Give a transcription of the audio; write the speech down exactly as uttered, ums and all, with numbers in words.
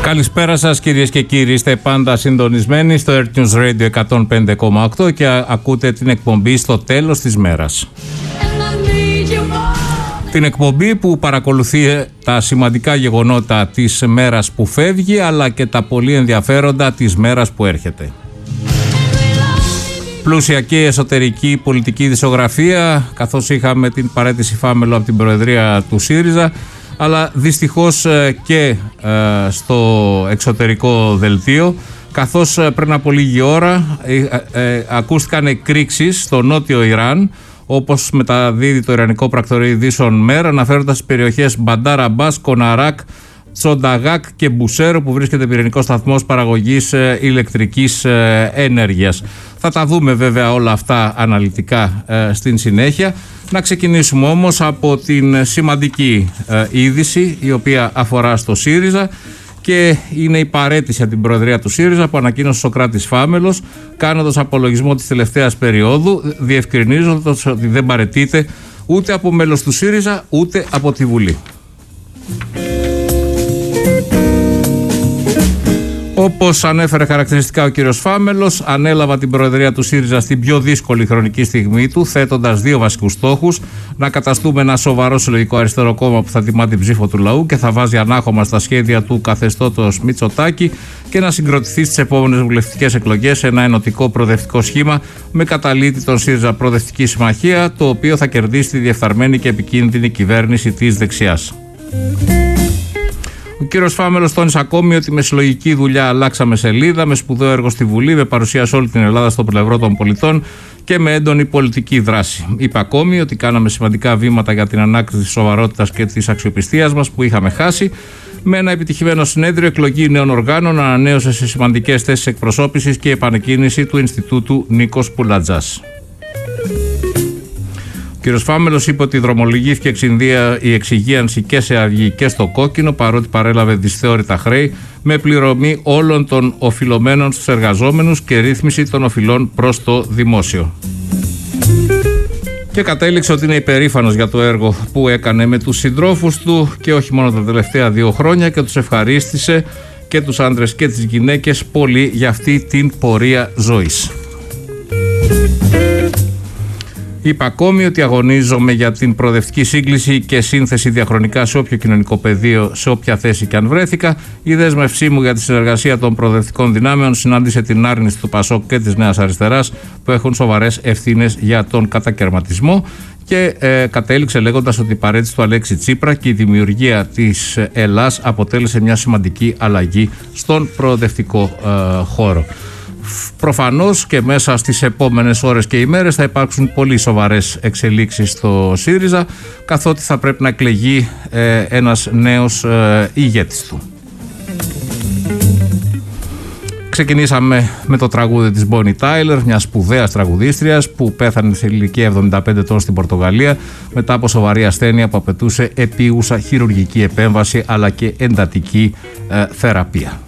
Καλησπέρα σας κυρίες και κύριοι, είστε πάντα συντονισμένοι στο Earth News Radio εκατόν πέντε κόμμα οκτώ και ακούτε την εκπομπή στο τέλος της μέρας. Την εκπομπή που παρακολουθεί τα σημαντικά γεγονότα της μέρας που φεύγει, αλλά και τα πολύ ενδιαφέροντα της μέρας που έρχεται. Πλούσια και εσωτερική πολιτική δισογραφία, καθώς είχαμε την παραίτηση Φάμελο από την Προεδρία του ΣΥΡΙΖΑ, αλλά δυστυχώς και ε, στο εξωτερικό δελτίο, καθώς πριν από λίγη ώρα ε, ε, ακούστηκαν εκρήξεις στο νότιο Ιράν, όπως μεταδίδει το Ιρανικό Πρακτορείο Ειδήσεων ΜΕΡ, αναφέροντας τις περιοχές Μπαντάρ Αμπάς, Κοναράκ, Τσονταγάκ και Μπουσέρο, που βρίσκεται πυρηνικός σταθμός παραγωγής ε, ηλεκτρικής ε, ενέργειας. Θα τα δούμε βέβαια όλα αυτά αναλυτικά ε, στην συνέχεια. Να ξεκινήσουμε όμως από την σημαντική ε, είδηση, η οποία αφορά στο ΣΥΡΙΖΑ, και είναι η παραίτηση από την Προεδρία του ΣΥΡΙΖΑ που ανακοίνωσε ο Σωκράτης Φάμελος, κάνοντας απολογισμό της τελευταίας περίοδου, διευκρινίζοντας ότι δεν παραιτείται ούτε από μέλος του ΣΥΡΙΖΑ ούτε από τη Βουλή. Όπως ανέφερε χαρακτηριστικά ο κύριος Φάμελος, ανέλαβα την Προεδρία του ΣΥΡΙΖΑ στην πιο δύσκολη χρονική στιγμή του, θέτοντας δύο βασικούς στόχους: να καταστούμε ένα σοβαρό συλλογικό αριστερό κόμμα που θα τιμά την ψήφο του λαού και θα βάζει ανάχωμα στα σχέδια του καθεστώτος Μητσοτάκη, και να συγκροτηθεί στις επόμενες βουλευτικές εκλογές ένα ενωτικό προοδευτικό σχήμα με καταλήτη τον ΣΥΡΙΖΑ Προοδευτική Συμμαχία, το οποίο θα κερδίσει τη διεφθαρμένη και επικίνδυνη κυβέρνηση της δεξιάς. Ο κύριος Φάμελος τόνισε ακόμη ότι με συλλογική δουλειά αλλάξαμε σελίδα, με σπουδαίο έργο στη Βουλή, με παρουσία σε όλη την Ελλάδα στο πλευρό των πολιτών και με έντονη πολιτική δράση. Είπε ακόμη ότι κάναμε σημαντικά βήματα για την ανάκτηση της σοβαρότητας και της αξιοπιστίας μας που είχαμε χάσει. Με ένα επιτυχημένο συνέδριο, εκλογή νέων οργάνων, ανανέωσε σε σημαντικές θέσεις εκπροσώπησης και επανεκκίνηση του Ινστιτούτου Νίκος Πουλατζάς. Ο κύριος Φάμελος είπε ότι δρομολογήθηκε η εξυγίανση και σε Αυγή και στο Κόκκινο, παρότι παρέλαβε δυσθεώρητα χρέη, με πληρωμή όλων των οφειλωμένων στους εργαζόμενους και ρύθμιση των οφειλών προς το δημόσιο. Και κατέληξε ότι είναι υπερήφανος για το έργο που έκανε με τους συντρόφους του, και όχι μόνο τα τελευταία δύο χρόνια, και τους ευχαρίστησε και τους άντρες και τις γυναίκες πολύ για αυτή την πορεία ζωής. Είπε ακόμη ότι αγωνίζομαι για την προοδευτική σύγκληση και σύνθεση διαχρονικά σε όποιο κοινωνικό πεδίο, σε όποια θέση και αν βρέθηκα. Η δέσμευσή μου για τη συνεργασία των προοδευτικών δυνάμεων συνάντησε την άρνηση του ΠΑΣΟΚ και της Νέας Αριστεράς, που έχουν σοβαρές ευθύνες για τον κατακερματισμό, και ε, κατέληξε λέγοντας ότι η παραίτηση του Αλέξη Τσίπρα και η δημιουργία της Ελλάς αποτέλεσε μια σημαντική αλλαγή στον προοδευτικό ε, χώρο. Προφανώς και μέσα στις επόμενες ώρες και ημέρες θα υπάρξουν πολύ σοβαρές εξελίξεις στο ΣΥΡΙΖΑ, καθότι θα πρέπει να εκλεγεί ε, ένας νέος ε, ηγέτης του. Ξεκινήσαμε με το τραγούδι της Bonnie Tyler, μια σπουδαίας τραγουδίστριας που πέθανε σε ηλικία εβδομήντα πέντε ετών στην Πορτογαλία μετά από σοβαρή ασθένεια που απαιτούσε επίγουσα χειρουργική επέμβαση αλλά και εντατική ε, θεραπεία.